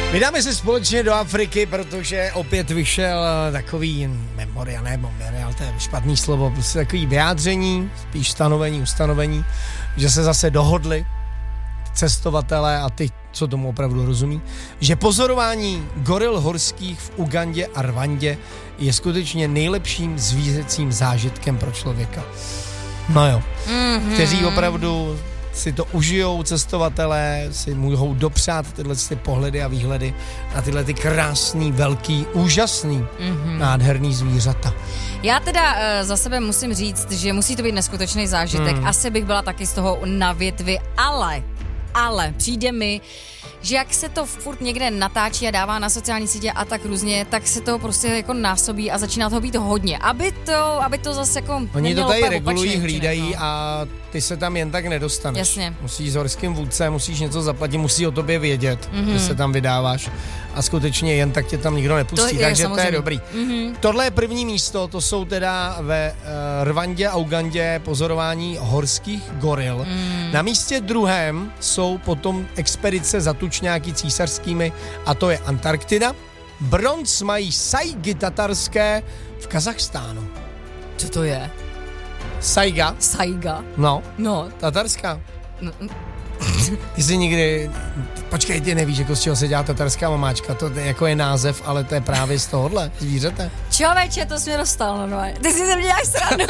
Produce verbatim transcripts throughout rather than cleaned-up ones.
Vydáme se společně do Afriky, protože opět vyšel takový memoriál, ne memoriál, to je špatný slovo, prostě takový vyjádření, spíš stanovení, ustanovení, že se zase dohodli cestovatelé a ty, co tomu opravdu rozumí, že pozorování goril horských v Ugandě a Rwandě je skutečně nejlepším zvířecím zážitkem pro člověka. No jo, mm-hmm. kteří opravdu si to užijou, cestovatelé si mohou dopřát tyhle ty pohledy a výhledy na tyhle ty krásný, velký, úžasný, mm-hmm. nádherný zvířata. Já teda uh, za sebe musím říct, že musí to být neskutečný zážitek. Mm. Asi bych byla taky z toho na větvi, ale, ale přijde mi, že jak se to furt někde natáčí a dává na sociální sítě a tak různě, tak se to prostě jako násobí a začíná toho být hodně. Aby to, aby to zase jako oni to tady regulují, hlídají no. a ty se tam jen tak nedostaneš. Jasně. Musíš s horským vůdcem, musíš něco zaplatit, musí o tobě vědět, mm-hmm. že se tam vydáváš a skutečně jen tak tě tam nikdo nepustí, to takže je, to je dobrý. Mm-hmm. Tohle je první místo, to jsou teda ve uh, Rwandě a Ugandě pozorování horských goril. Mm. Na místě druhém jsou potom expedice za tučňáky císařskými a to je Antarktida. Bronz mají sajgy tatarské v Kazachstánu. Co to je? Sajga. Sajga? No. No. Tatarská. No. Ty jsi nikdy... Počkej, ty nevíš, jako z čeho se dělá tatarská mamáčka. To je, jako je název, ale to je právě z tohohle zvířete. Člověče, to jsi mě dostal, no. Ty si se mě děláš srandu.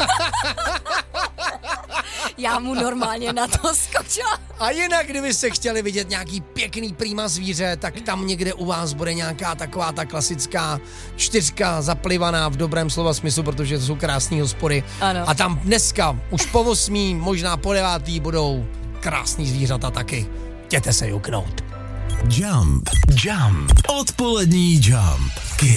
Já mu normálně na to skočila. A jinak, kdybyste chtěli vidět nějaký pěkný prýma zvíře, tak tam někde u vás bude nějaká taková ta klasická čtyřka zaplivaná v dobrém slova smyslu, protože to jsou krásný hospody. Ano. A tam dneska už po osmý, možná po devátý budou krásný zvířata taky. Jděte se juknout. Jump, jump, odpolední jump.